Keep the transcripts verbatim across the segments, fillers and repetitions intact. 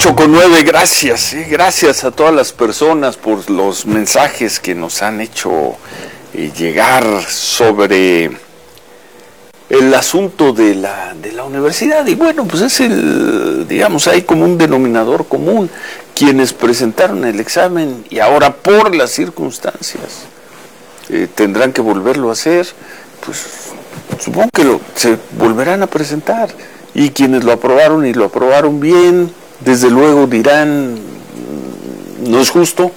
ocho con nueve, gracias, eh, gracias a todas las personas por los mensajes que nos han hecho eh, llegar sobre el asunto de la, de la universidad. Y bueno, pues es el, digamos, hay como un denominador común, quienes presentaron el examen y ahora por las circunstancias eh, tendrán que volverlo a hacer, pues supongo que lo, se volverán a presentar. Y quienes lo aprobaron y lo aprobaron bien, desde luego dirán, no es justo,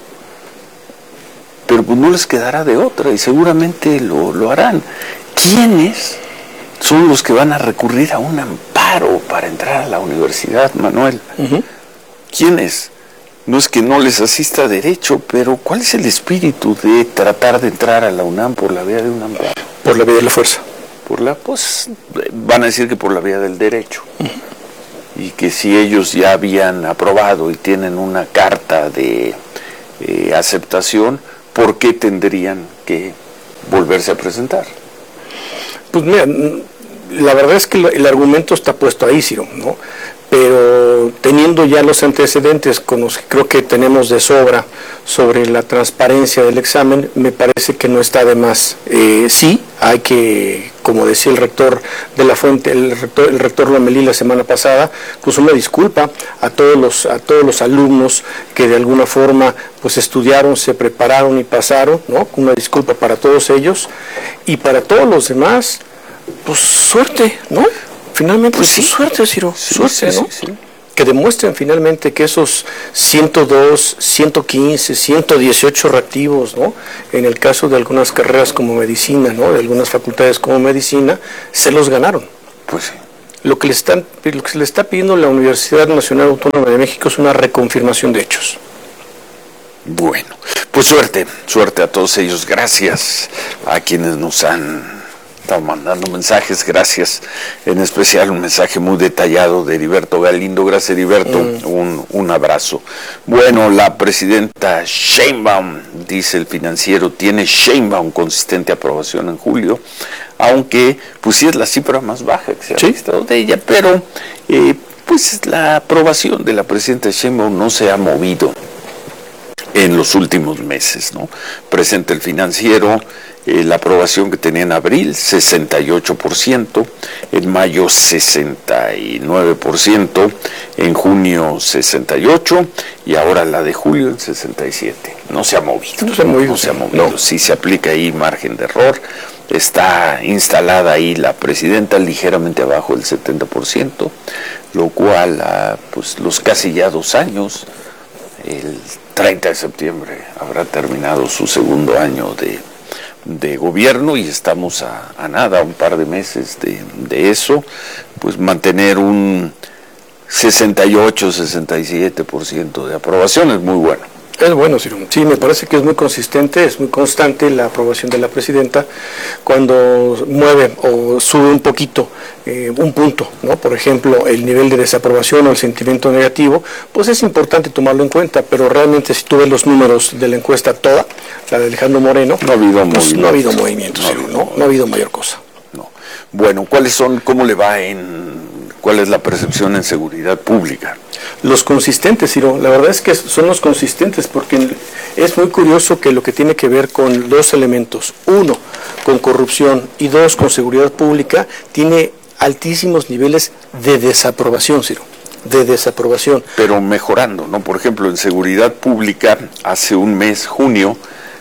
pero pues no les quedará de otra y seguramente lo, lo harán. ¿Quiénes son los que van a recurrir a un amparo para entrar a la universidad, Manuel? Uh-huh. ¿Quiénes? No es que no les asista derecho, pero ¿cuál es el espíritu de tratar de entrar a la UNAM por la vía de un amparo? Por la vía de la fuerza. Por la, pues, van a decir que por la vía del derecho. Uh-huh. Y que si ellos ya habían aprobado y tienen una carta de eh, aceptación, ¿por qué tendrían que volverse a presentar? Pues mira, la verdad es que el argumento está puesto ahí, Ciro, ¿no? Pero teniendo ya los antecedentes con los que creo que tenemos de sobra sobre la transparencia del examen, me parece que no está de más. Eh, sí, hay que, como decía el rector de la Fuente, el rector, el rector Lomelí la semana pasada, pues una disculpa a todos los, a todos los alumnos que de alguna forma pues estudiaron, se prepararon y pasaron, ¿no? Una disculpa para todos ellos, y para todos los demás, pues suerte, ¿no? Finalmente, pues sí, suerte, Ciro, sí, suerte, sí, ¿no? Sí, sí. Que demuestren finalmente que esos ciento dos, ciento quince, ciento dieciocho reactivos, ¿no? En el caso de algunas carreras como medicina, ¿no? De algunas facultades como medicina, se los ganaron. Pues sí. Lo que le están, lo que se le está pidiendo a la Universidad Nacional Autónoma de México es una reconfirmación de hechos. Bueno, pues suerte, suerte a todos ellos. Gracias a quienes nos han están mandando mensajes, gracias, en especial un mensaje muy detallado de Heriberto Galindo. Gracias, Heriberto, mm. un, un abrazo. Bueno, la presidenta Sheinbaum, dice el Financiero, tiene Sheinbaum consistente aprobación en julio, aunque pues sí es la cifra más baja que se ha ¿Sí? visto de ella, pero eh, pues la aprobación de la presidenta Sheinbaum no se ha movido en los últimos meses, ¿no? Presenta el Financiero eh, la aprobación que tenía en abril, sesenta y ocho por ciento, en mayo sesenta y nueve por ciento, en junio sesenta y ocho por ciento y ahora la de julio en sesenta y siete por ciento. No se ha movido. No se ha movido. No se ha movido. No. Sí se aplica ahí margen de error. Está instalada ahí la presidenta ligeramente abajo del setenta por ciento, lo cual a pues, los casi ya dos años, el treinta de septiembre habrá terminado su segundo año de, de gobierno y estamos a, a nada, un par de meses de, de eso, pues mantener un sesenta y ocho, sesenta y siete por ciento de aprobación es muy bueno. Es bueno, Ciro. Sí, me parece que es muy consistente, es muy constante la aprobación de la presidenta. Cuando mueve o sube un poquito, eh, un punto, ¿no? Por ejemplo, el nivel de desaprobación o el sentimiento negativo, pues es importante tomarlo en cuenta, pero realmente si tú ves los números de la encuesta toda, la de Alejandro Moreno, no ha habido pues, movimiento. No ha habido movimiento, no, Ciro, no, no ha habido mayor cosa. No. Bueno, ¿cuáles son, cómo le va en, cuál es la percepción en seguridad pública? Los consistentes, Ciro, la verdad es que son los consistentes porque es muy curioso que lo que tiene que ver con dos elementos, uno, con corrupción y dos, con seguridad pública, tiene altísimos niveles de desaprobación, Ciro, de desaprobación. Pero mejorando, ¿no? Por ejemplo, en seguridad pública, hace un mes, junio,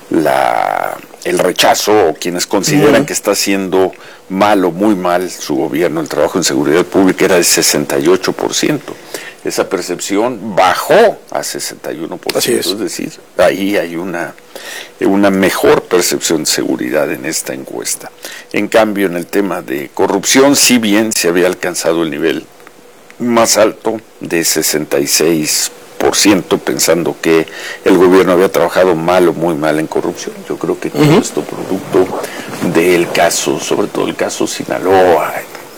la... el rechazo o quienes consideran uh-huh. que está haciendo mal o muy mal su gobierno, el trabajo en seguridad pública era de sesenta y ocho por ciento. Esa percepción bajó a sesenta y uno por ciento, Así es. es decir, ahí hay una, una mejor percepción de seguridad en esta encuesta. En cambio, en el tema de corrupción, si bien se había alcanzado el nivel más alto de sesenta y seis por ciento, pensando que el gobierno había trabajado mal o muy mal en corrupción. Yo creo que todo uh-huh. esto producto del caso, sobre todo el caso Sinaloa,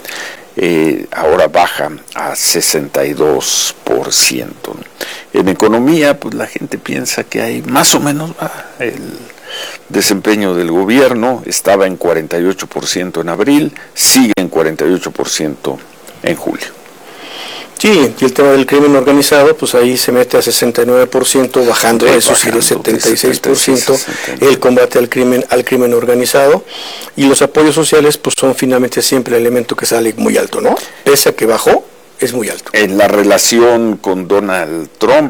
eh, ahora baja a sesenta y dos por ciento. En economía, pues la gente piensa que hay más o menos ah, el desempeño del gobierno, estaba en cuarenta y ocho por ciento en abril, sigue en cuarenta y ocho por ciento en julio. Sí, y el tema del crimen organizado, pues ahí se mete a sesenta y nueve por ciento, bajando eso sí de setenta y seis por ciento el combate al crimen al crimen organizado, y los apoyos sociales pues son finalmente siempre el elemento que sale muy alto, ¿no? Pese a que bajó, es muy alto. En la relación con Donald Trump,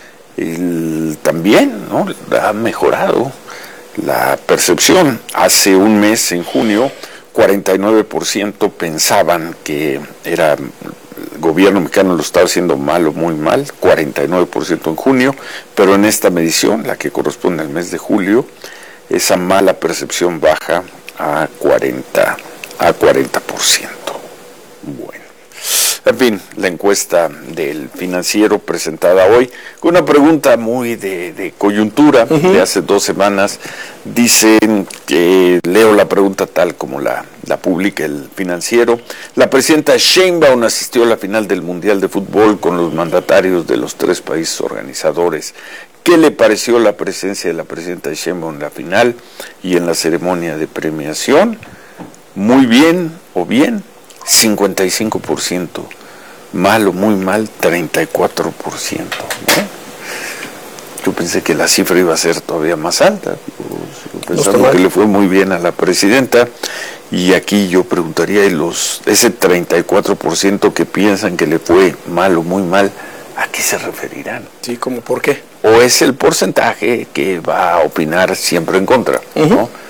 el, también, ¿no?, ha mejorado la percepción. Hace un mes, en junio, cuarenta y nueve por ciento pensaban que era el gobierno mexicano lo estaba haciendo mal o muy mal, cuarenta y nueve por ciento en junio, pero en esta medición, la que corresponde al mes de julio, esa mala percepción baja a cuarenta por ciento. Bueno, en fin, la encuesta del Financiero presentada hoy, con una pregunta muy de, de coyuntura, uh-huh. de hace dos semanas, dicen que, leo la pregunta tal como la, la publica el Financiero: la presidenta Sheinbaum asistió a la final del Mundial de Fútbol con los mandatarios de los tres países organizadores. ¿Qué le pareció la presencia de la presidenta Sheinbaum en la final y en la ceremonia de premiación? Muy bien o bien, cincuenta y cinco por ciento, mal o muy mal, treinta y cuatro por ciento, ¿no? Yo pensé que la cifra iba a ser todavía más alta, pensando que le fue muy bien a la presidenta, y aquí yo preguntaría, los ese treinta y cuatro por ciento que piensan que le fue mal o muy mal, ¿a qué se referirán? Sí, ¿cómo por qué? ¿O es el porcentaje que va a opinar siempre en contra, uh-huh. ¿no?,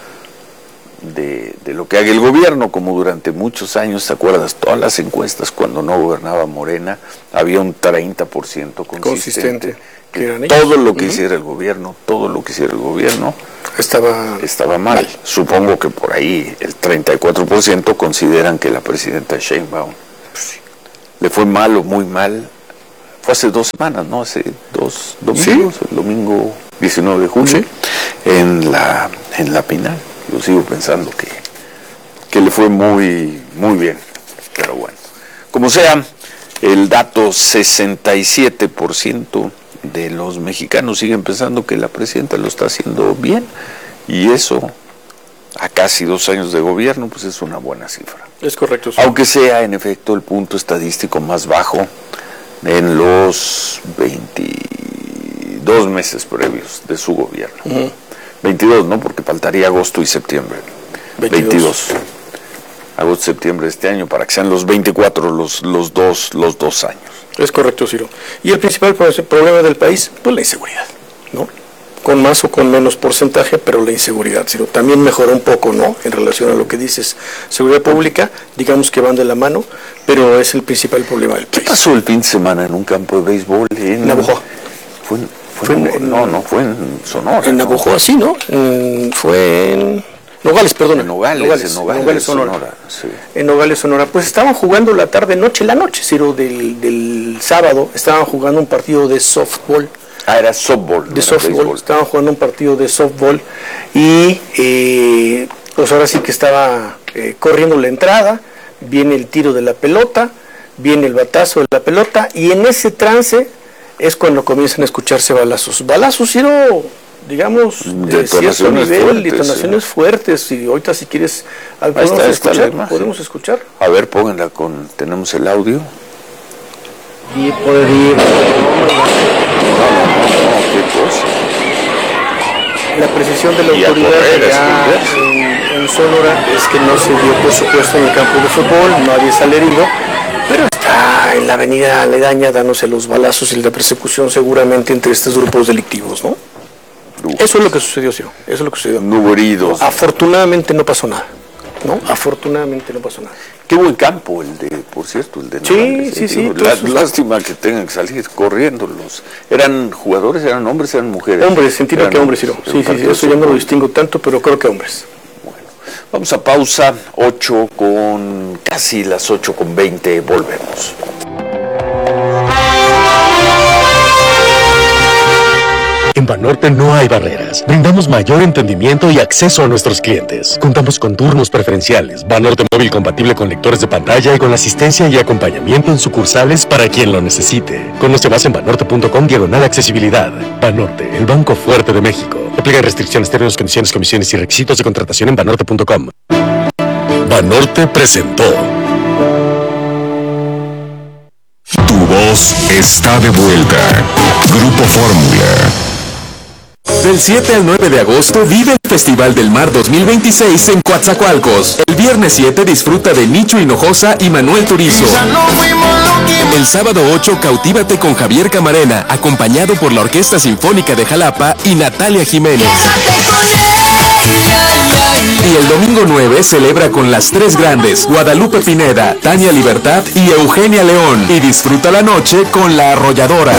De, de lo que haga el gobierno? Como durante muchos años, ¿te acuerdas? Todas las encuestas, cuando no gobernaba Morena, había un treinta por ciento consistente, consistente que eran todo ellos. Lo que uh-huh. hiciera el gobierno, todo lo que hiciera el gobierno estaba, estaba mal. mal. Supongo que por ahí el treinta y cuatro por ciento consideran que la presidenta Sheinbaum sí. le fue mal o muy mal. Fue hace dos semanas, ¿no? Hace dos domingos, ¿sí? El domingo diecinueve de junio, ¿sí? en la en la final. Yo sigo pensando que, que le fue muy, muy bien, pero bueno. Como sea, el dato, sesenta y siete por ciento de los mexicanos siguen pensando que la presidenta lo está haciendo bien, y eso, a casi dos años de gobierno, pues es una buena cifra. Es correcto. Sí. Aunque sea, en efecto, el punto estadístico más bajo en los veintidós meses previos de su gobierno. Uh-huh. veintidós, ¿no? Porque faltaría agosto y septiembre. veintidós. veintidós. Agosto y septiembre de este año, para que sean los veinticuatro los, los, dos, los dos años. Es correcto, Ciro. Y el principal problema del país, pues la inseguridad, ¿no? Con más o con menos porcentaje, pero la inseguridad, Ciro. También mejoró un poco, ¿no?, en relación a lo que dices. Seguridad pública, digamos que van de la mano, pero es el principal problema del país. ¿Qué pasó el fin de semana en un campo de béisbol en Navojoa? Fue en... Fue en, en, no, no, fue en Sonora. En Navojoa, ¿no? Sí, ¿no? En, fue en Nogales, perdón. En Nogales, Nogales, en Nogales, Nogales Sonora. Sonora sí. En Nogales, Sonora. Pues estaban jugando la tarde, noche, la noche, Ciro, del, del sábado, estaban jugando un partido de softball. Ah, era softball. De softball, béisbol. Estaban jugando un partido de softball y eh, pues ahora sí que estaba eh, corriendo la entrada, viene el tiro de la pelota, viene el batazo de la pelota, y en ese trance es cuando comienzan a escucharse balazos. Balazos, Ciro, digamos, de cierto nivel, fuertes, detonaciones sí. fuertes. Y ahorita, si quieres, ¿podemos, está, escuchar? Está ¿podemos escuchar? A ver, pónganla con... ¿Tenemos el audio? Y poder ir... No, no, no, qué cosa. La precisión de la y autoridad allá en, en Sonora es que no se dio, por supuesto, en el campo de fútbol, nadie sale herido, pero está en la avenida aledaña dándose los balazos y la persecución seguramente entre estos grupos delictivos, ¿no? Uf. Eso es lo que sucedió, Ciro, eso es lo que sucedió. No hubo heridos. Afortunadamente no pasó nada, ¿no? Afortunadamente no pasó nada. Qué buen campo el de, por cierto, el de Nogales. Sí, sí, sí. La, lástima que tengan que salir corriendo los... ¿Eran jugadores, eran hombres, eran mujeres? Hombres, entiendo que hombres, Ciro. Sí, sí, sí, eso ya no lo distingo tanto, pero creo que hombres. Bueno, vamos a pausa, ocho con... casi las ocho con veinte, volvemos. En Banorte no hay barreras. Brindamos mayor entendimiento y acceso a nuestros clientes. Contamos con turnos preferenciales, Banorte móvil compatible con lectores de pantalla y con asistencia y acompañamiento en sucursales para quien lo necesite. Conoce más en banorte.com diagonal accesibilidad. Banorte, el banco fuerte de México. Aplica restricciones, términos, condiciones, comisiones y requisitos de contratación en banorte punto com. Banorte presentó. Tu Unidos está de vuelta. Grupo Fórmula. Del siete al nueve de agosto vive el Festival del Mar dos mil veintiséis en Coatzacoalcos. El viernes siete disfruta de Nicho Hinojosa y Manuel Turizo. El sábado ocho cautívate con Javier Camarena, acompañado por la Orquesta Sinfónica de Jalapa y Natalia Jiménez. Y el domingo nueve celebra con las tres grandes, Guadalupe Pineda, Tania Libertad y Eugenia León. Y disfruta la noche con La Arrolladora.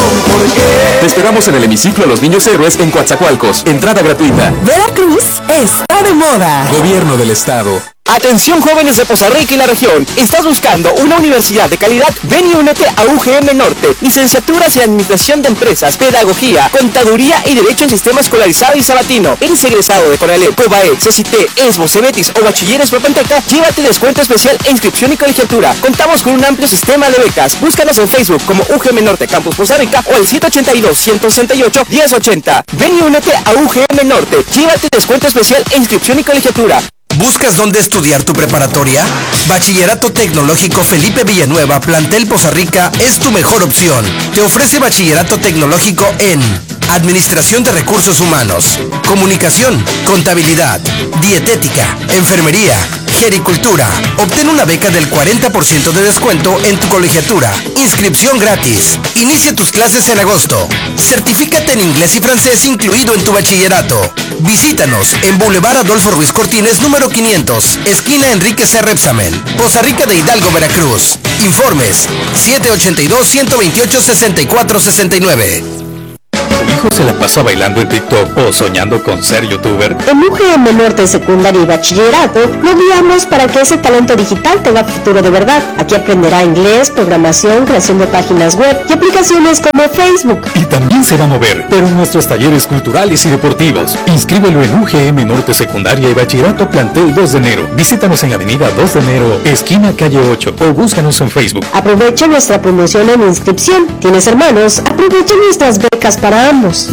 Te esperamos en el hemiciclo a los Niños Héroes en Coatzacoalcos. Entrada gratuita. Veracruz está de moda. Gobierno del Estado. Atención jóvenes de Poza Rica y la región. ¿Estás buscando una universidad de calidad? Ven y únete a U G M Norte. Licenciaturas en Administración de Empresas, Pedagogía, Contaduría y Derecho en Sistema Escolarizado y Sabatino. ¿Eres egresado de CONALEP, COBAE, CECITE, ESMO, CEBETIS o Bachilleres Propanteca? Llévate descuento especial en inscripción y colegiatura. Contamos con un amplio sistema de becas. Búscanos en Facebook como U G M Norte Campus Poza Rica o al siete ocho dos, uno sesenta y ocho, diez ochenta. Ven y únete a U G M Norte. Llévate descuento especial en inscripción y colegiatura. ¿Buscas dónde estudiar tu preparatoria? Bachillerato Tecnológico Felipe Villanueva, Plantel Poza Rica, es tu mejor opción. Te ofrece bachillerato tecnológico en Administración de Recursos Humanos, Comunicación, Contabilidad, Dietética, Enfermería, Gericultura. Obtén una beca del cuarenta por ciento de descuento en tu colegiatura. Inscripción gratis. Inicia tus clases en agosto. Certifícate en inglés y francés incluido en tu bachillerato. Visítanos en Boulevard Adolfo Ruiz Cortines, número quinientos, esquina Enrique C. Repsamen, Poza Rica de Hidalgo, Veracruz. Informes siete ocho dos, uno dos ocho, seis cuatro seis nueve. ¿Tu hijo se la pasa bailando en TikTok o soñando con ser youtuber? En U G M Norte Secundaria y Bachillerato lo guiamos para que ese talento digital tenga futuro de verdad. Aquí aprenderá inglés, programación, creación de páginas web y aplicaciones como Facebook. Y también se va a mover, pero en nuestros talleres culturales y deportivos. Inscríbelo en U G M Norte Secundaria y Bachillerato Plantel dos de enero. Visítanos en Avenida dos de enero, esquina calle ocho, o búscanos en Facebook. Aprovecha nuestra promoción en inscripción. ¿Tienes hermanos? Aprovecha nuestras becas para ambos.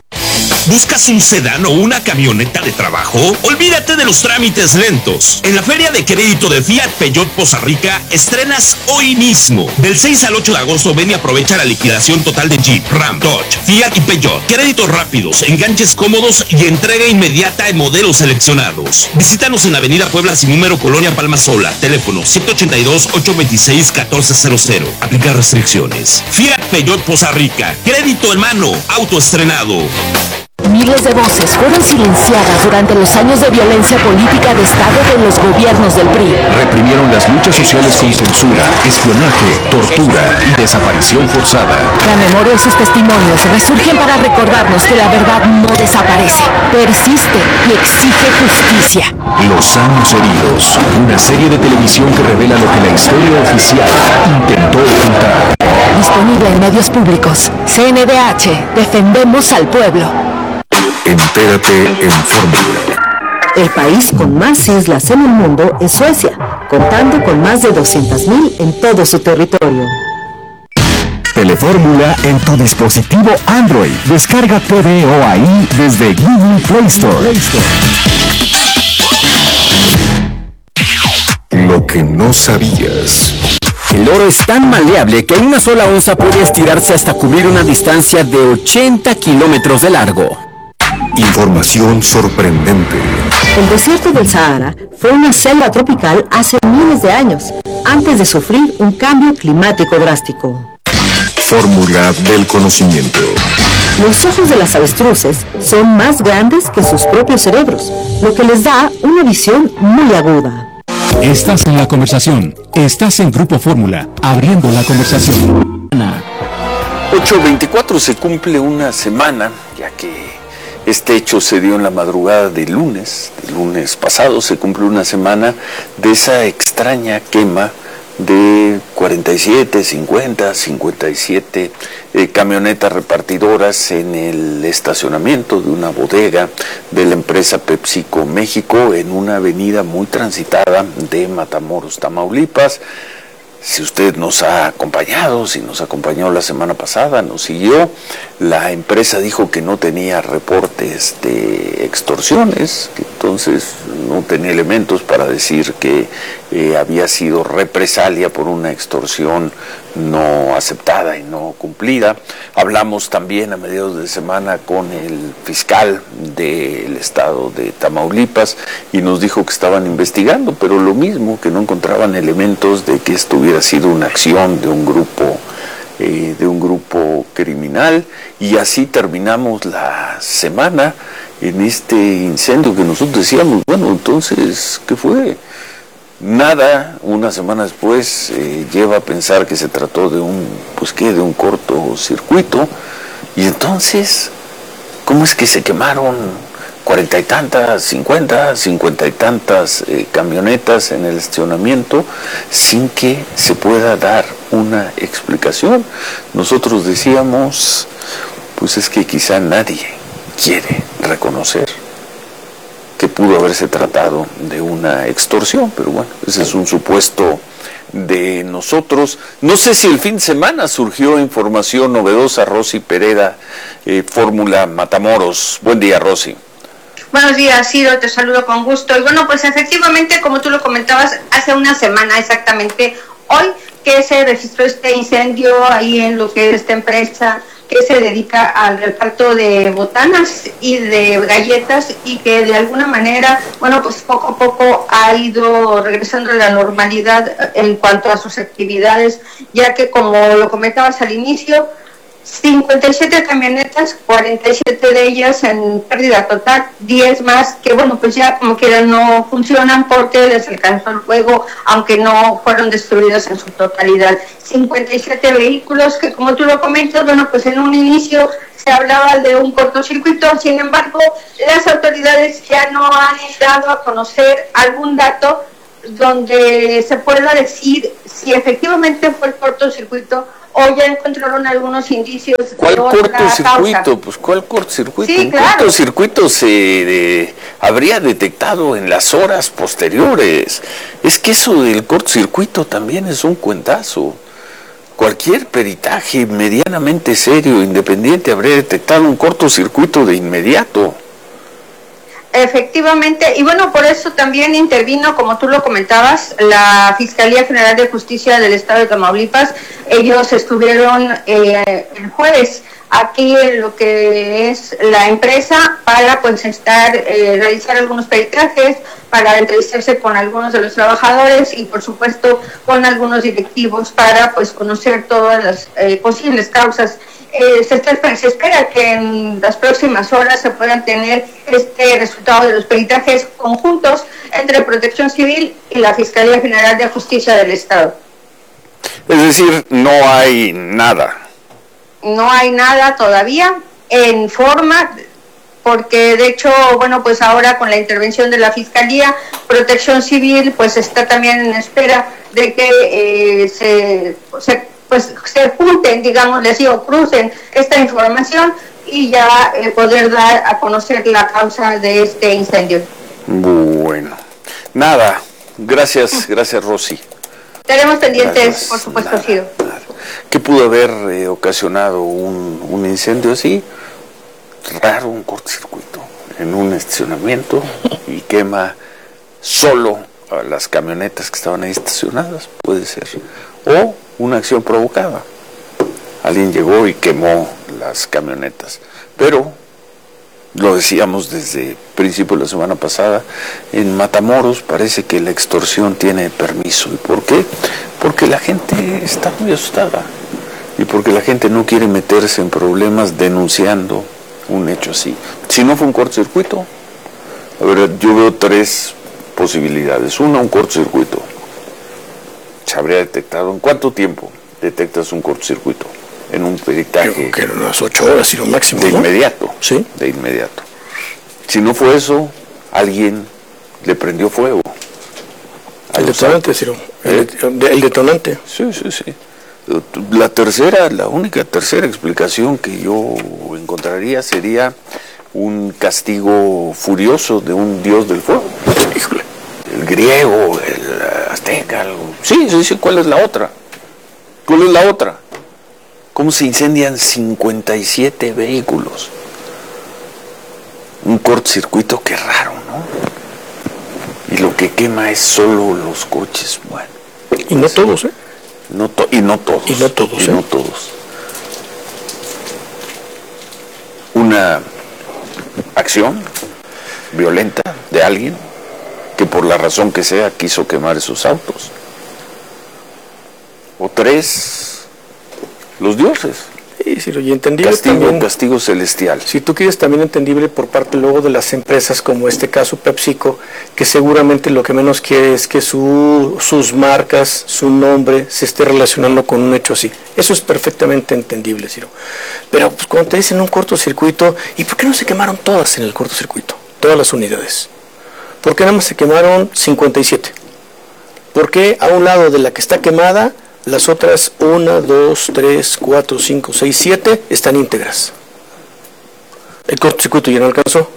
¿Buscas un sedán o una camioneta de trabajo? Olvídate de los trámites lentos. En la Feria de Crédito de Fiat Peugeot Poza Rica estrenas hoy mismo. Del seis al ocho de agosto ven y aprovecha la liquidación total de Jeep, Ram, Dodge, Fiat y Peugeot. Créditos rápidos, enganches cómodos y entrega inmediata en modelos seleccionados. Visítanos en Avenida Puebla sin número, Colonia Palma Sola. Teléfono siete ocho dos, ocho dos seis, uno cuatro cero cero. Aplica restricciones. Fiat Peugeot Poza Rica. Crédito en mano. Auto estrenado. Miles de voces fueron silenciadas durante los años de violencia política de Estado de los gobiernos del P R I. Reprimieron las luchas sociales con censura, espionaje, tortura y desaparición forzada. La memoria y sus testimonios resurgen para recordarnos que la verdad no desaparece, persiste y exige justicia. Los años heridos, una serie de televisión que revela lo que la historia oficial intentó ocultar. Disponible en medios públicos. C N D H, defendemos al pueblo. Entérate en Fórmula. El país con más islas en el mundo es Suecia, contando con más de doscientas mil en todo su territorio. Telefórmula en tu dispositivo Android. Descarga T V O ahí desde Google Play Store. Lo que no sabías. El oro es tan maleable que una sola onza puede estirarse hasta cubrir una distancia de ochenta kilómetros de largo. Información sorprendente. El desierto del Sahara fue una selva tropical hace miles de años, antes de sufrir un cambio climático drástico. Fórmula del conocimiento. Los ojos de las avestruces son más grandes que sus propios cerebros, lo que les da una visión muy aguda. Estás en la conversación. Estás en Grupo Fórmula, abriendo la conversación. ocho veinticuatro se cumple una semana, ya que este hecho se dio en la madrugada de lunes, de lunes pasado, se cumple una semana de esa extraña quema de cuarenta y siete, cincuenta, cincuenta y siete eh, camionetas repartidoras en el estacionamiento de una bodega de la empresa PepsiCo México en una avenida muy transitada de Matamoros, Tamaulipas. si usted nos ha acompañado, si nos acompañó la semana pasada, nos siguió, la empresa dijo que no tenía reportes de extorsiones, que entonces no tenía elementos para decir que eh, había sido represalia por una extorsión no aceptada y no cumplida. Hablamos también a mediados de semana con el fiscal del estado de Tamaulipas y nos dijo que estaban investigando, pero lo mismo, que no encontraban elementos de que esto hubiera sido una acción de un grupo eh, de un grupo criminal. Y así terminamos la semana en este incendio que nosotros decíamos, bueno, entonces, ¿qué fue? Nada, una semana después eh, lleva a pensar que se trató de un, pues qué, de un cortocircuito. Y entonces, ¿cómo es que se quemaron cuarenta y tantas, cincuenta, cincuenta y tantas eh, camionetas en el estacionamiento sin que se pueda dar una explicación? Nosotros decíamos, pues es que quizá nadie quiere reconocer que pudo haberse tratado de una extorsión, pero bueno, ese es un supuesto de nosotros. No sé si el fin de semana surgió información novedosa. Rosy Pereda, eh, Fórmula Matamoros. Buen día, Rosy. Buenos días, Ciro, te saludo con gusto. Y bueno, pues efectivamente, como tú lo comentabas, hace una semana exactamente, hoy que se registró este incendio ahí en lo que es esta empresa que se dedica al reparto de botanas y de galletas y que de alguna manera, bueno, pues poco a poco ha ido regresando a la normalidad en cuanto a sus actividades, ya que como lo comentabas al inicio, cincuenta y siete camionetas, cuarenta y siete de ellas en pérdida total, diez más que bueno, pues ya como quiera no funcionan porque les alcanzó el fuego, aunque no fueron destruidos en su totalidad. cincuenta y siete vehículos que, como tú lo comentas, bueno, pues en un inicio se hablaba de un cortocircuito, sin embargo, las autoridades ya no han dado a conocer algún dato donde se pueda decir si efectivamente fue el cortocircuito o ya encontraron algunos indicios. ¿Cuál cortocircuito? Pues ¿cuál cortocircuito? Sí, un claro. cortocircuito se de, habría detectado en las horas posteriores. Es que eso del cortocircuito también es un cuentazo. Cualquier peritaje medianamente serio, independiente, habría detectado un cortocircuito de inmediato. Efectivamente, y bueno, por eso también intervino, como tú lo comentabas, la Fiscalía General de Justicia del Estado de Tamaulipas. Ellos estuvieron eh, el jueves aquí en lo que es la empresa para pues estar, eh, realizar algunos peritajes, para entrevistarse con algunos de los trabajadores y por supuesto con algunos directivos para pues conocer todas las eh, posibles causas. Eh, se, está, se espera que en las próximas horas se puedan tener este resultado de los peritajes conjuntos entre Protección Civil y la Fiscalía General de Justicia del Estado. Es decir, no hay nada. No hay nada todavía en forma, porque de hecho, bueno, pues ahora con la intervención de la Fiscalía, Protección Civil pues está también en espera de que eh, se... se pues se junten, digamos, les digo, crucen esta información y ya eh, poder dar a conocer la causa de este incendio. Bueno, nada, gracias, gracias Rosy. Tenemos pendientes, Gracias. por supuesto, Nada, Ciro. nada. ¿Qué pudo haber eh, ocasionado un, un incendio así? Raro, un cortocircuito en un estacionamiento y quema solo a las camionetas que estaban ahí estacionadas, puede ser. O una acción provocada. Alguien llegó y quemó las camionetas. Pero, lo decíamos desde el principio de la semana pasada, en Matamoros parece que la extorsión tiene permiso. ¿Y por qué? Porque la gente está muy asustada. Y porque la gente no quiere meterse en problemas denunciando un hecho así. Si no fue un cortocircuito, a ver, yo veo tres posibilidades. Una, un cortocircuito. Se habría detectado. ¿En cuánto tiempo detectas un cortocircuito? En un peritaje. Creo que en unas ocho horas y lo máximo. De ¿no? inmediato. Sí. De inmediato. Si no fue eso, alguien le prendió fuego. El detonante, Ciro. ¿Eh? El, el detonante. Sí, sí, sí. La tercera, la única tercera explicación que yo encontraría sería un castigo furioso de un dios del fuego. Híjole. el griego, el azteca, el... sí, sí, sí, ¿cuál es la otra? ¿Cuál es la otra? ¿Cómo se incendian cincuenta y siete vehículos? Un cortocircuito, qué raro, ¿no? Y lo que quema es solo los coches, bueno. Y no todos, ¿eh? No to y no todos. Y no todos, y ¿eh? no todos. Una acción violenta de alguien que por la razón que sea quiso quemar esos autos. O tres, los dioses. Sí, sí, y entendible castigo, también, castigo celestial. Si tú quieres, también entendible por parte luego de las empresas como este caso PepsiCo, que seguramente lo que menos quiere es que su, sus marcas, su nombre se esté relacionando con un hecho así. Eso es perfectamente entendible, Ciro. Pero pues, cuando te dicen un cortocircuito, ¿y por qué no se quemaron todas en el cortocircuito? Todas las unidades. ¿Por qué nada más se quemaron cincuenta y siete? ¿Por qué a un lado de la que está quemada, las otras uno, dos, tres, cuatro, cinco, seis, siete están íntegras? ¿El cortocircuito ya no alcanzó?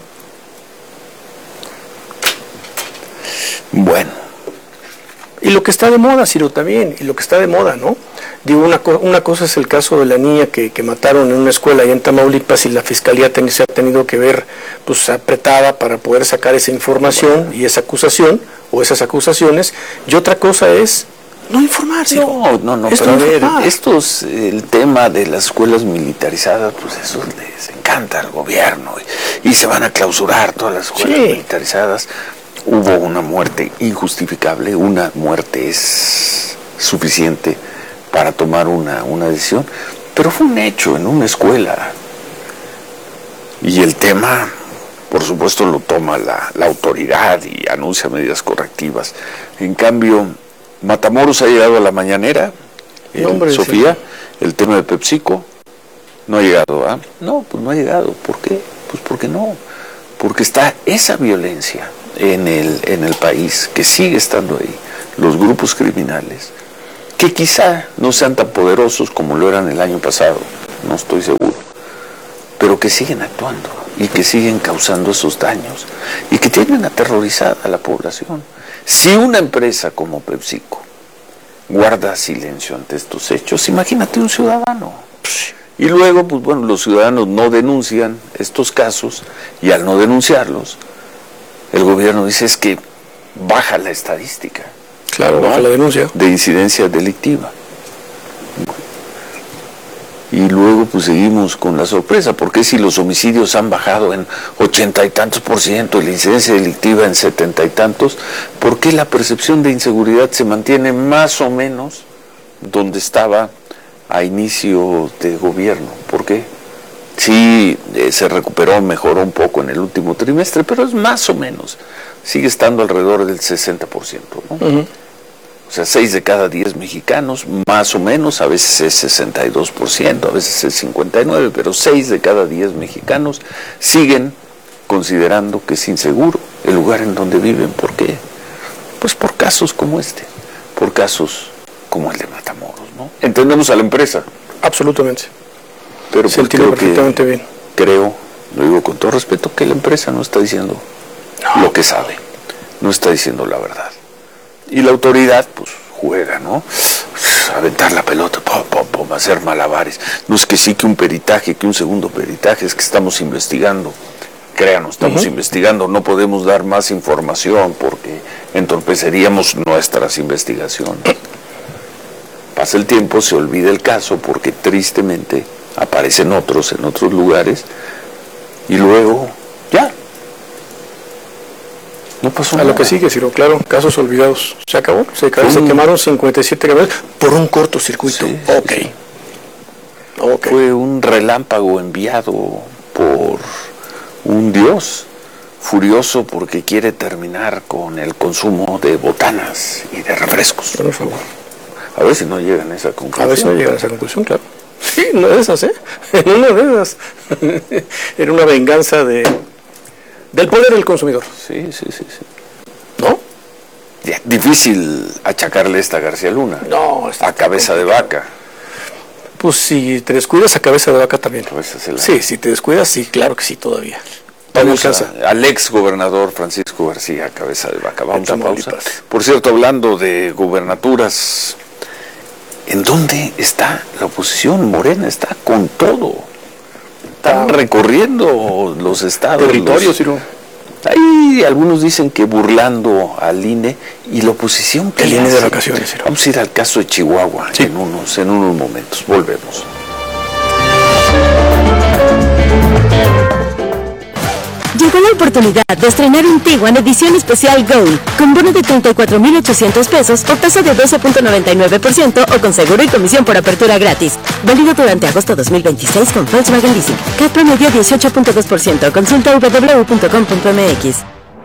Bueno. Y lo que está de moda, Ciro, también, y lo que está de moda, ¿no? Digo, una, una cosa es el caso de la niña que, que mataron en una escuela allá en Tamaulipas y la fiscalía ten, se ha tenido que ver pues apretada para poder sacar esa información y esa acusación, o esas acusaciones, y otra cosa es no informar, Ciro. No, no, no, Esto pero a no ver, informar. estos, el tema de las escuelas militarizadas, pues eso les encanta al gobierno, y, y se van a clausurar todas las escuelas Sí. militarizadas. Hubo una muerte injustificable, una muerte es suficiente para tomar una, una decisión, pero fue un hecho en una escuela. Y el tema, por supuesto, lo toma la, la autoridad y anuncia medidas correctivas. En cambio, Matamoros ha llegado a la mañanera, el, Hombre, Sofía, sí. El tema de PepsiCo no ha llegado, ¿ah? No, pues no ha llegado. ¿Por qué? Pues porque no, porque está esa violencia en el, en el país, que sigue estando ahí, los grupos criminales, que quizá no sean tan poderosos como lo eran el año pasado, no estoy seguro, pero que siguen actuando y que siguen causando esos daños y que tienen aterrorizada a la población. Si una empresa como PepsiCo guarda silencio ante estos hechos, imagínate un ciudadano. Y luego, pues bueno, los ciudadanos no denuncian estos casos, y al no denunciarlos, el gobierno dice es que baja la estadística. Claro, ¿no? baja la denuncia. De incidencia delictiva. Y luego pues seguimos con la sorpresa, porque si los homicidios han bajado en ochenta y tantos por ciento y la incidencia delictiva en setenta y tantos, ¿por qué la percepción de inseguridad se mantiene más o menos donde estaba a inicio de gobierno? ¿Por qué? Sí, eh, se recuperó, mejoró un poco en el último trimestre, pero es más o menos, sigue estando alrededor del sesenta por ciento, ¿no? Uh-huh. O sea, seis de cada diez mexicanos, más o menos, a veces es sesenta y dos por ciento, a veces es cincuenta y nueve por ciento, pero seis de cada diez mexicanos siguen considerando que es inseguro el lugar en donde viven. ¿Por qué? Pues por casos como este, por casos como el de Matamoros, ¿no? Entendemos a la empresa. Absolutamente. Pero se pues entiende creo perfectamente que, bien. Creo, lo digo con todo respeto, que la empresa no está diciendo no. lo que sabe, no está diciendo la verdad. Y la autoridad, pues, juega, ¿no? Aventar la pelota, pum, pum, pum, hacer malabares. No es que sí que un peritaje, que un segundo peritaje, es que estamos investigando. Créanos, estamos uh-huh. investigando, no podemos dar más información porque entorpeceríamos nuestras investigaciones. Pasa el tiempo, se olvida el caso porque tristemente aparecen otros en otros lugares y luego ya no pasó nada. A lo que sigue, Ciro, claro, casos olvidados. Se acabó, se, acabó, se quemaron cincuenta y siete camiones por un cortocircuito. Sí, okay. Sí. ok. Fue un relámpago enviado por un dios furioso porque quiere terminar con el consumo de botanas y de refrescos. Por favor. A ver si no llegan a esa conclusión. A ver si no llegan a esa conclusión, claro. Sí, una de esas, ¿eh? Una de esas. Era una venganza de del poder del consumidor. Sí, sí, sí, sí. ¿No? Ya, difícil achacarle esta a García Luna. No, está a cabeza de vaca. Pues si te descuidas, a cabeza de vaca también. Cabeza de la... Sí, si te descuidas, sí, claro que sí, todavía. Vamos a, al ex gobernador Francisco García Cabeza de Vaca. Vamos a pausa. Por cierto, hablando de gubernaturas, ¿en dónde está la oposición? Morena está con todo. Están recorriendo los estados. Territorios, Ciro. Ahí algunos dicen que burlando al I N E y la oposición. El I N E de vacaciones, Ciro. Vamos a ir al caso de Chihuahua sí. en unos, en unos momentos. Volvemos. Llegó la oportunidad de estrenar un Tiguan edición especial Gold, con bono de treinta y cuatro mil ochocientos pesos o tasa de doce punto noventa y nueve por ciento o con seguro y comisión por apertura gratis. Válido durante agosto dos mil veintiséis con Volkswagen Leasing. C A T promedio dieciocho punto dos por ciento. Consulta doble u doble u doble u punto com punto m x.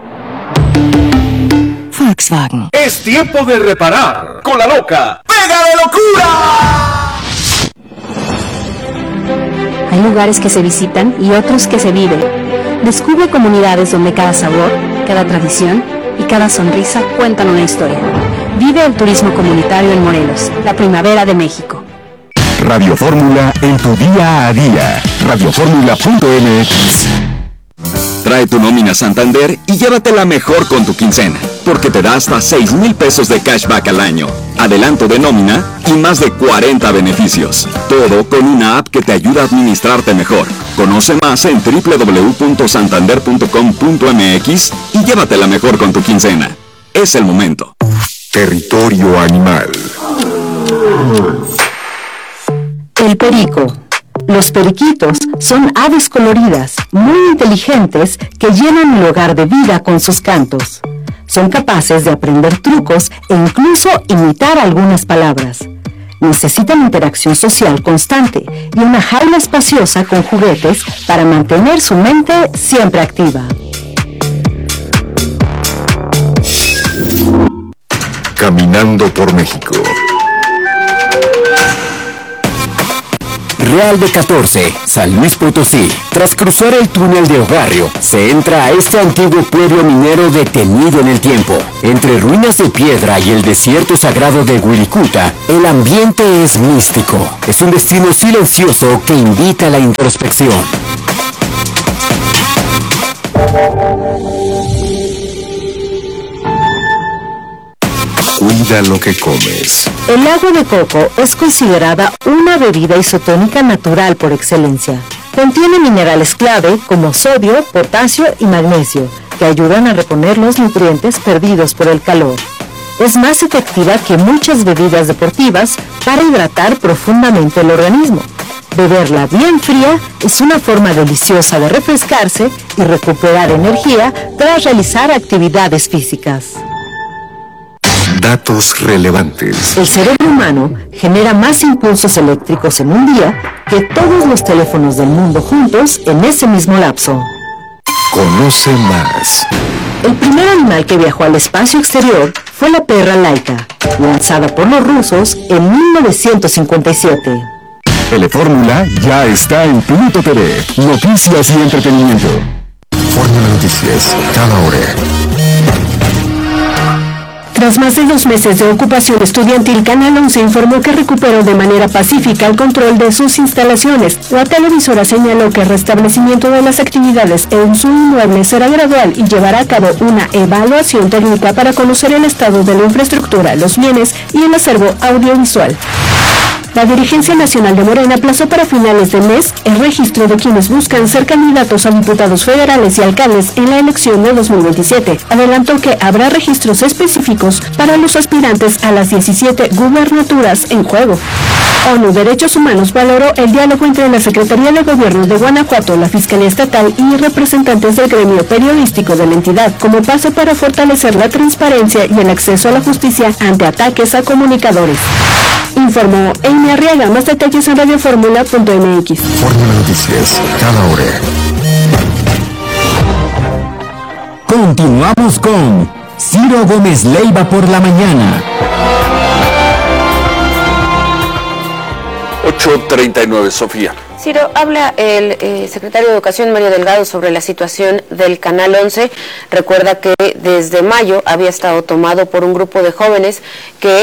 Volkswagen. Es tiempo de reparar con la loca ¡Pega de locura! Hay lugares que se visitan y otros que se viven. Descubre comunidades donde cada sabor, cada tradición y cada sonrisa cuentan una historia. Vive el turismo comunitario en Morelos, la primavera de México. Radio Fórmula en tu día a día. radio fórmula punto m x. Trae tu nómina Santander y llévatela mejor con tu quincena, porque te da hasta seis mil pesos de cashback al año, adelanto de nómina y más de cuarenta beneficios. Todo con una app que te ayuda a administrarte mejor. Conoce más en doble u doble u doble u punto santander punto com punto m x y llévatela mejor con tu quincena. Es el momento. Territorio animal. El perico. Los periquitos son aves coloridas, muy inteligentes, que llenan el hogar de vida con sus cantos. Son capaces de aprender trucos e incluso imitar algunas palabras. Necesitan interacción social constante y una jaula espaciosa con juguetes para mantener su mente siempre activa. Caminando por México. Real de catorce, San Luis Potosí. Tras cruzar el túnel de Ogarrio, se entra a este antiguo pueblo minero detenido en el tiempo. Entre ruinas de piedra y el desierto sagrado de Huiricuta, el ambiente es místico. Es un destino silencioso que invita a la introspección. Cuida lo que comes. El agua de coco es considerada una bebida isotónica natural por excelencia. Contiene minerales clave como sodio, potasio y magnesio, que ayudan a reponer los nutrientes perdidos por el calor. Es más efectiva que muchas bebidas deportivas para hidratar profundamente el organismo. Beberla bien fría es una forma deliciosa de refrescarse y recuperar energía tras realizar actividades físicas. Datos relevantes. El cerebro humano genera más impulsos eléctricos en un día que todos los teléfonos del mundo juntos en ese mismo lapso. Conoce más. El primer animal que viajó al espacio exterior fue la perra Laika, lanzada por los rusos en mil novecientos cincuenta y siete. Telefórmula ya está en Pluto T V. Noticias y entretenimiento. Fórmula Noticias, cada hora. Tras más de dos meses de ocupación estudiantil, Canal once informó que recuperó de manera pacífica el control de sus instalaciones. La televisora señaló que el restablecimiento de las actividades en su inmueble será gradual y llevará a cabo una evaluación técnica para conocer el estado de la infraestructura, los bienes y el acervo audiovisual. La dirigencia nacional de Morena aplazó para finales de mes el registro de quienes buscan ser candidatos a diputados federales y alcaldes en la elección de dos mil veintisiete. Adelantó que habrá registros específicos para los aspirantes a las diecisiete gubernaturas en juego. ONU Derechos Humanos valoró el diálogo entre la Secretaría de Gobierno de Guanajuato, la Fiscalía Estatal y representantes del gremio periodístico de la entidad como paso para fortalecer la transparencia y el acceso a la justicia ante ataques a comunicadores. Informó Amy Arriaga. Más detalles en radio fórmula punto m x. Fórmula Noticias, cada hora. Continuamos con Ciro Gómez Leiva por la mañana. ocho treinta y nueve, Sofía. Ciro, habla el eh, secretario de Educación, Mario Delgado, sobre la situación del Canal once. Recuerda que desde mayo había estado tomado por un grupo de jóvenes que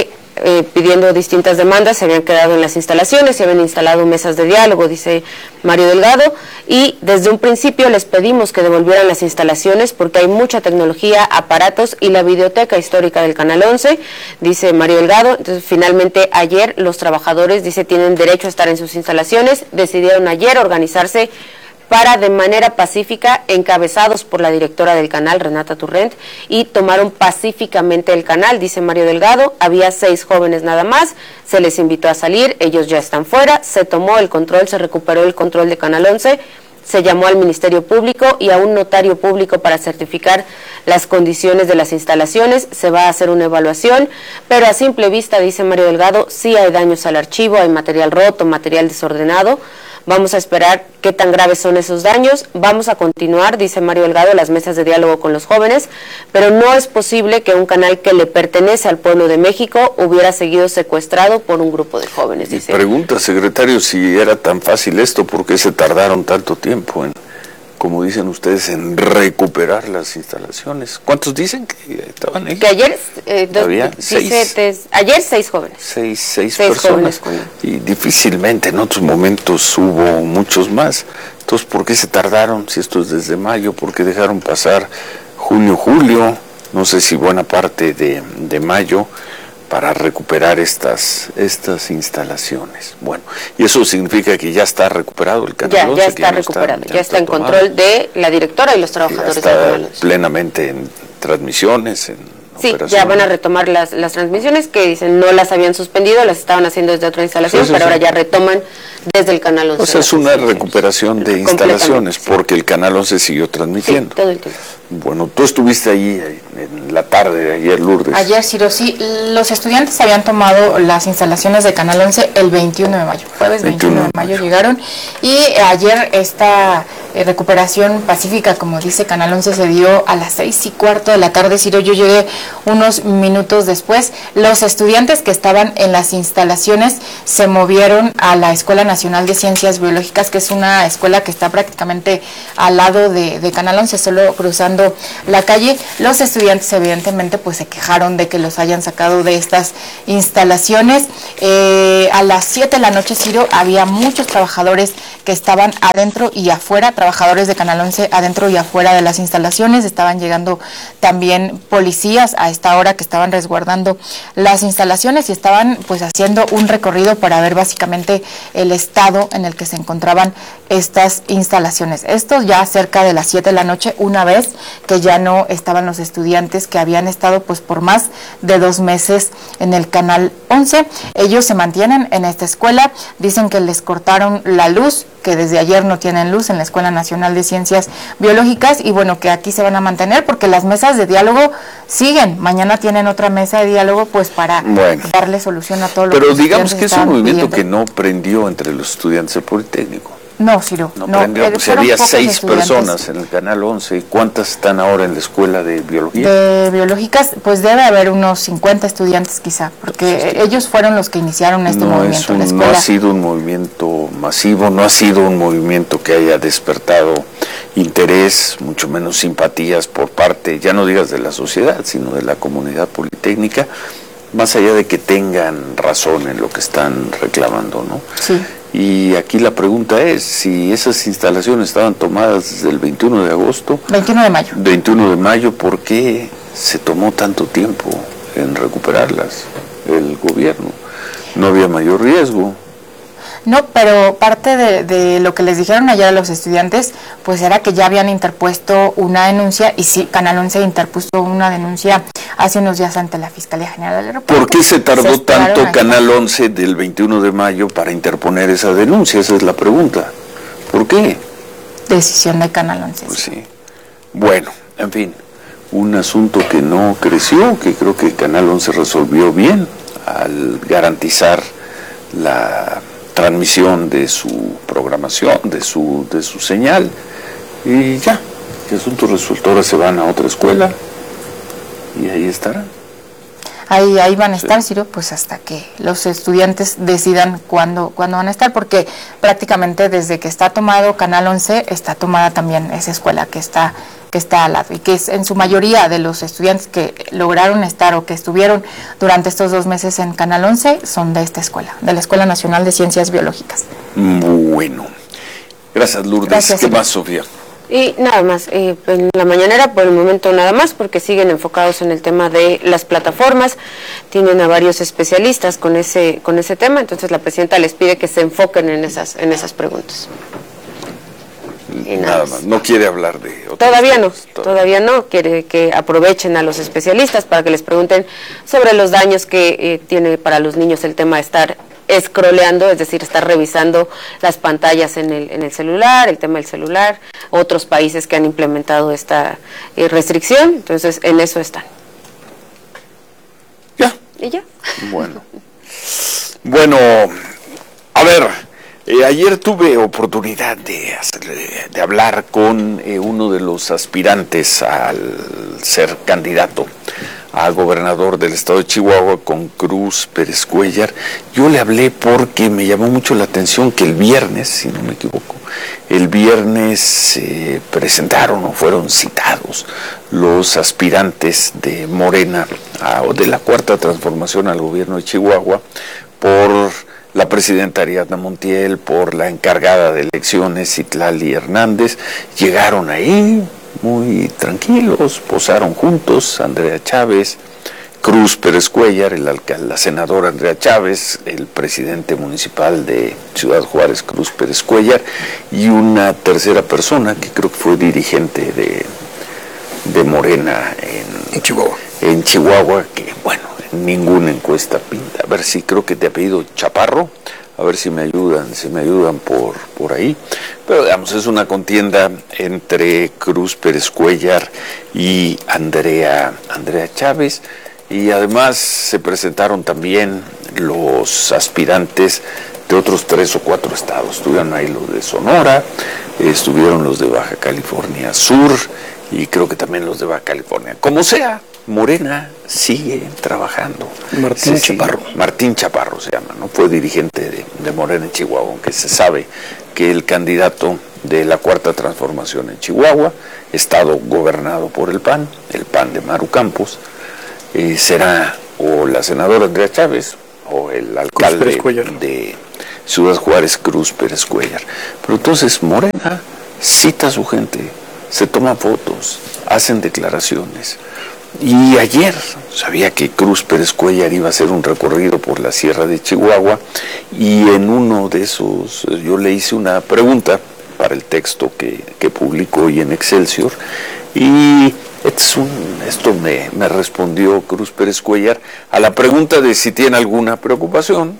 eh, pidiendo distintas demandas, se habían quedado en las instalaciones, se habían instalado mesas de diálogo, dice Mario Delgado, y desde un principio les pedimos que devolvieran las instalaciones porque hay mucha tecnología, aparatos y la videoteca histórica del Canal once, dice Mario Delgado. Entonces, finalmente ayer los trabajadores, dice, tienen derecho a estar en sus instalaciones, decidieron ayer organizarse para de manera pacífica, encabezados por la directora del canal, Renata Turrent, y tomaron pacíficamente el canal, dice Mario Delgado. Había seis jóvenes nada más, se les invitó a salir, ellos ya están fuera, se tomó el control, se recuperó el control de Canal once, se llamó al Ministerio Público y a un notario público para certificar las condiciones de las instalaciones, se va a hacer una evaluación, pero a simple vista, dice Mario Delgado, sí hay daños al archivo, hay material roto, material desordenado. Vamos a esperar qué tan graves son esos daños. Vamos a continuar, dice Mario Delgado, las mesas de diálogo con los jóvenes, pero no es posible que un canal que le pertenece al pueblo de México hubiera seguido secuestrado por un grupo de jóvenes, dice. Pregunta, secretario, si era tan fácil esto, ¿por qué se tardaron tanto tiempo en, como dicen ustedes, en recuperar las instalaciones? ¿Cuántos dicen que estaban ahí? Que ayer, eh, dos, ¿Había? dice, Seis. Tes, ayer seis jóvenes. Seis, seis, seis personas. jóvenes con... Y difícilmente en otros momentos hubo muchos más. Entonces, ¿por qué se tardaron? Si esto es desde mayo, ¿por qué dejaron pasar junio, julio? No sé si buena parte de, de mayo, para recuperar estas estas instalaciones. Bueno, y eso significa que ya está recuperado el Canal once. Ya, ya está recuperado, ya, ya está en tomado. Control de la directora y los trabajadores ya está del Canal once. Plenamente en transmisiones, en Sí, ya van a retomar las, las transmisiones que dicen no las habían suspendido, las estaban haciendo desde otra instalación, sí, sí, pero sí. Ahora ya retoman desde el Canal once. O sea, es una recuperación de instalaciones, porque el Canal once siguió transmitiendo. Sí, todo el tiempo. Bueno, tú estuviste ahí en la tarde de ayer, Lourdes. Ayer, Ciro, sí, los estudiantes habían tomado las instalaciones de Canal once el veintiuno de mayo, jueves veintiuno de mayo llegaron, y ayer esta eh, recuperación pacífica, como dice Canal once, se dio a las seis y cuarto de la tarde, Ciro. Yo llegué unos minutos después. Los estudiantes que estaban en las instalaciones se movieron a la Escuela Nacional de Ciencias Biológicas, que es una escuela que está prácticamente al lado de, de Canal once, solo cruzando la calle. Los estudiantes evidentemente pues se quejaron de que los hayan sacado de estas instalaciones. Eh, a las siete de la noche, Ciro, había muchos trabajadores que estaban adentro y afuera, trabajadores de Canal once adentro y afuera de las instalaciones. Estaban llegando también policías a esta hora que estaban resguardando las instalaciones y estaban pues haciendo un recorrido para ver básicamente el estado en el que se encontraban estas instalaciones. Esto ya cerca de las siete de la noche, una vez que ya no estaban los estudiantes que habían estado pues por más de dos meses en el Canal once. Ellos se mantienen en esta escuela, dicen que les cortaron la luz, que desde ayer no tienen luz en la Escuela Nacional de Ciencias Biológicas, y bueno, que aquí se van a mantener porque las mesas de diálogo siguen. Mañana tienen otra mesa de diálogo pues para bueno, darle solución a todo lo pero que los digamos que es un movimiento pidiendo. Que no prendió entre los estudiantes del Politécnico. No, Ciro, no, no prendió, pues había seis estudiantes. personas en el Canal once. ¿Cuántas están ahora en la Escuela de Biología? De Biológicas, pues debe haber unos cincuenta estudiantes quizá, porque sí, sí. ellos fueron los que iniciaron este no movimiento es un, en la escuela. No ha sido un movimiento masivo, no ha sido un movimiento que haya despertado interés, mucho menos simpatías por parte, ya no digas de la sociedad, sino de la comunidad politécnica, más allá de que tengan razón en lo que están reclamando, ¿no? Sí. Y aquí la pregunta es, si esas instalaciones estaban tomadas desde el veintiuno de agosto... veintiuno de mayo. veintiuno de mayo, ¿por qué se tomó tanto tiempo en recuperarlas el gobierno? No había mayor riesgo. No, pero parte de, de lo que les dijeron ayer a los estudiantes, pues era que ya habían interpuesto una denuncia, y sí, Canal once interpuso una denuncia hace unos días ante la Fiscalía General del Aeropuerto. ¿Por qué se tardó se tanto Canal once del veintiuno de mayo para interponer esa denuncia? Esa es la pregunta. ¿Por qué? Decisión de Canal once. Pues sí. Bueno, en fin, un asunto que no creció, que creo que Canal once resolvió bien al garantizar la transmisión de su programación, de su de su señal, y ya, el asunto resuelto. Ahora se van a otra escuela y ahí estarán. Ahí, ahí van a estar, sí. Ciro, pues hasta que los estudiantes decidan cuándo, cuándo van a estar, porque prácticamente desde que está tomado Canal once, está tomada también esa escuela que está que está al lado y que es en su mayoría de los estudiantes que lograron estar o que estuvieron durante estos dos meses en Canal once son de esta escuela, de la Escuela Nacional de Ciencias Biológicas. Bueno, gracias Lourdes. Gracias, ¿qué más, Sofía? Y nada más, eh, en la mañanera por el momento nada más, porque siguen enfocados en el tema de las plataformas, tienen a varios especialistas con ese con ese tema, entonces la presidenta les pide que se enfoquen en esas en esas preguntas. Y nada, nada más, no quiere hablar de otras Todavía no, cosas, todavía no, quiere que aprovechen a los especialistas para que les pregunten sobre los daños que eh, tiene para los niños el tema de estar scrolleando, es decir, estar revisando las pantallas en el en el celular, el tema del celular, otros países que han implementado esta eh, restricción, entonces en eso están. Ya. ¿Y ya? Bueno. Bueno, a ver, eh, ayer tuve oportunidad de, hacer, de hablar con eh, uno de los aspirantes al ser candidato a gobernador del estado de Chihuahua, con Cruz Pérez Cuéllar. Yo le hablé porque me llamó mucho la atención que el viernes, si no me equivoco, el viernes se eh, presentaron o fueron citados los aspirantes de Morena a, o de la Cuarta Transformación al gobierno de Chihuahua por la presidenta Ariadna Montiel, por la encargada de elecciones Citlali Hernández. Llegaron ahí muy tranquilos, posaron juntos, Andrea Chávez, Cruz Pérez Cuéllar, el alcalde, la senadora Andrea Chávez, el presidente municipal de Ciudad Juárez, Cruz Pérez Cuéllar, y una tercera persona que creo que fue dirigente de, de Morena en, en Chihuahua. En Chihuahua, que bueno, en ninguna encuesta pinta. A ver si creo que te apellido Chaparro. A ver si me ayudan, si me ayudan por, por ahí. Pero digamos, es una contienda entre Cruz Pérez Cuéllar y Andrea, Andrea Chávez. Y además se presentaron también los aspirantes de otros tres o cuatro estados. Estuvieron ahí los de Sonora, estuvieron los de Baja California Sur y creo que también los de Baja California. Como sea, Morena sigue trabajando. Martín sí, Chaparro. Sí, Martín Chaparro se llama, ¿no? Fue dirigente de, de Morena en Chihuahua, aunque se sabe que el candidato de la Cuarta Transformación en Chihuahua, estado gobernado por el P A N, el P A N de Maru Campos, eh, será o la senadora Andrea Chávez o el alcalde de Ciudad Juárez, Cruz Pérez Cuéllar. Pero entonces Morena cita a su gente, se toma fotos, hacen declaraciones. Y ayer sabía que Cruz Pérez Cuéllar iba a hacer un recorrido por la Sierra de Chihuahua y en uno de esos yo le hice una pregunta para el texto que, que publicó hoy en Excelsior y es un, esto me, me respondió Cruz Pérez Cuéllar a la pregunta de si tiene alguna preocupación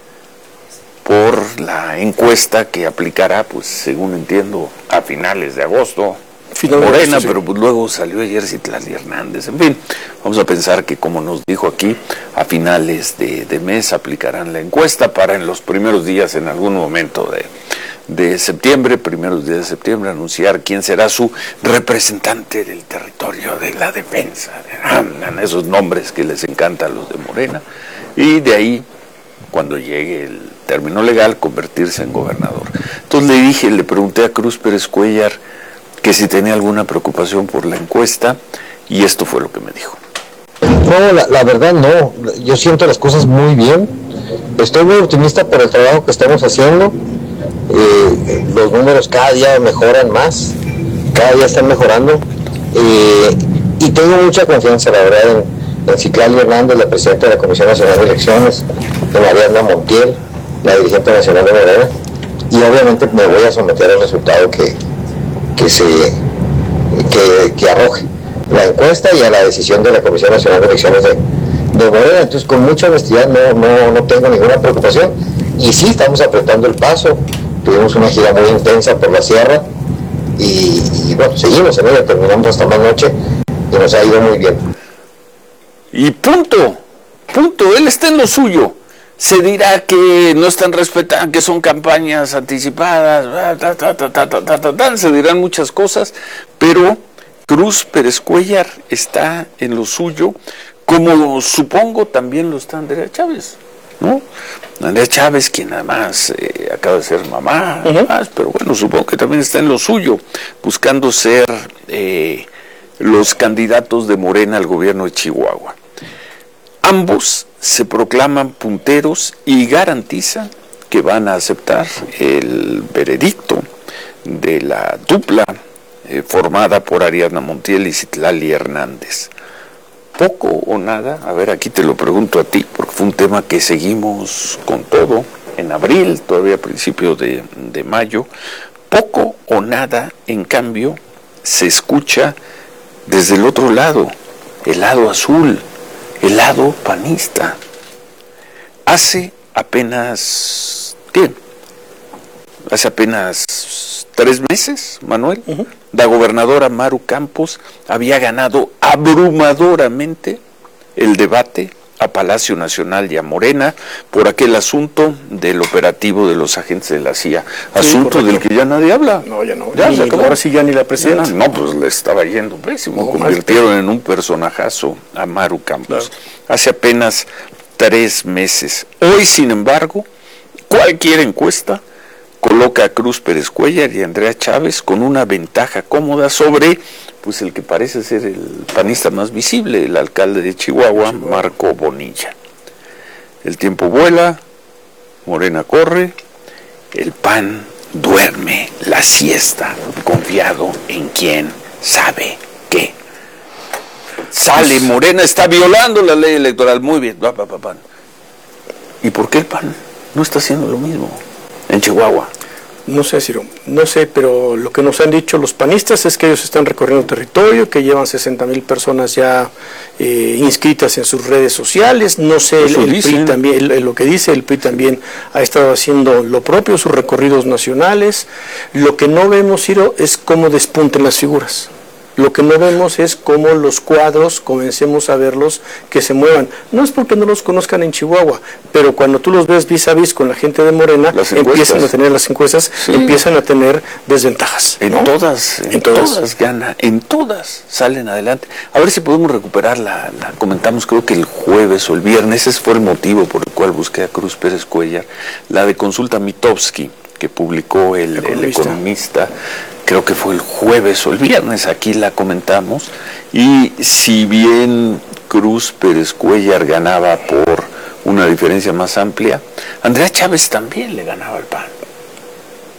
por la encuesta que aplicará, pues según entiendo, a finales de agosto. Morena, sí. Pero pues luego salió ayer Citlali Hernández. En fin, vamos a pensar que, como nos dijo aquí, a finales de, de mes aplicarán la encuesta para en los primeros días, en algún momento de, de septiembre, primeros días de septiembre, anunciar quién será su representante del territorio de la defensa. De esos nombres que les encantan a los de Morena. Y de ahí, cuando llegue el término legal, convertirse en gobernador. Entonces le dije, le pregunté a Cruz Pérez Cuéllar que si tenía alguna preocupación por la encuesta, y esto fue lo que me dijo. No, la, la verdad no, yo siento las cosas muy bien, estoy muy optimista por el trabajo que estamos haciendo, eh, los números cada día mejoran más, cada día están mejorando, eh, y tengo mucha confianza, la verdad, en, en Citlali Hernández, la presidenta de la Comisión Nacional de Elecciones, en Ariadna Montiel, la dirigente nacional de Morena, y obviamente me voy a someter al resultado que que se que, que arroje la encuesta y a la decisión de la Comisión Nacional de Elecciones de, de Morena. Entonces, con mucha honestidad, no, no, no tengo ninguna preocupación, y sí estamos apretando el paso. Tuvimos una gira muy intensa por la sierra y, y bueno, seguimos en ella, terminamos hasta más noche y nos ha ido muy bien. Y punto, punto, él está en lo suyo. Se dirá que no están respetando, que son campañas anticipadas, ta, ta, ta, ta, ta, ta, ta, se dirán muchas cosas, pero Cruz Pérez Cuéllar está en lo suyo, como supongo también lo está Andrea Chávez, ¿no? Andrea Chávez, quien además eh, acaba de ser mamá, además, pero bueno, supongo que también está en lo suyo, buscando ser eh, los candidatos de Morena al gobierno de Chihuahua. Ambos se proclaman punteros y garantizan que van a aceptar el veredicto de la dupla eh, formada por Ariadna Montiel y Citlali Hernández. Poco o nada, a ver, aquí te lo pregunto a ti, porque fue un tema que seguimos con todo en abril, todavía a principios de, de mayo. Poco o nada, en cambio, se escucha desde el otro lado, el lado azul, el lado panista. Hace apenas, ¿qué? Hace apenas tres meses, Manuel, uh-huh. la gobernadora Maru Campos había ganado abrumadoramente el debate a Palacio Nacional y a Morena por aquel asunto del operativo de los agentes de la C I A, asunto sí, del que ya nadie habla. No, ya no. Ya, ni, ahora sí ya ni la presidenta. No, no, pues le estaba yendo pésimo. No, convirtieron en un personajazo a Maru Campos. Claro. Hace apenas tres meses. Hoy, sin embargo, cualquier encuesta coloca a Cruz Pérez Cuéllar y a Andrea Chávez con una ventaja cómoda sobre pues el que parece ser el panista más visible, el alcalde de Chihuahua, Marco Bonilla. El tiempo vuela, Morena corre, el P A N duerme la siesta, confiado en quién sabe qué. Sale, Morena está violando la ley electoral, muy bien, va, va, va, va. ¿Y por qué el P A N no está haciendo lo mismo en Chihuahua? No sé, Ciro, no sé, pero lo que nos han dicho los panistas es que ellos están recorriendo territorio, que llevan sesenta mil personas ya eh, inscritas en sus redes sociales. No sé, el, el P R I también, el, lo que dice el P R I también ha estado haciendo lo propio, sus recorridos nacionales. Lo que no vemos, Ciro, es cómo despunten las figuras. Lo que no vemos es cómo los cuadros comencemos a verlos que se muevan. No es porque no los conozcan en Chihuahua, pero cuando tú los ves vis a vis con la gente de Morena, empiezan a tener las encuestas, sí. empiezan a tener desventajas. En ¿no? todas, en, en todas. todas gana, en todas salen adelante. A ver si podemos recuperar la, la comentamos creo que el jueves o el viernes, ese fue el motivo por el cual busqué a Cruz Pérez Cuéllar, la de Consulta Mitofsky, que publicó el, el, economista. el economista, creo que fue el jueves o el viernes, aquí la comentamos, y si bien Cruz Pérez Cuéllar ganaba por una diferencia más amplia, Andrea Chávez también le ganaba al P A N.